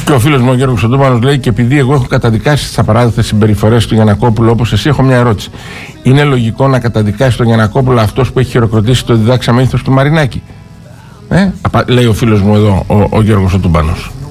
Και ο φίλος μου ο Γιώργος Τούμπανος λέει: και επειδή εγώ έχω καταδικάσει τις απαράδεκτες συμπεριφορές του Γιαννακόπουλου όπως εσύ, έχω μια ερώτηση. Είναι λογικό να καταδικάσει τον Γιαννακόπουλο αυτός που έχει χειροκροτήσει το διδάξαμε ήθος του Μαρινάκη? Λέει ο φίλος μου εδώ ο Γιώργος Τούμπανος.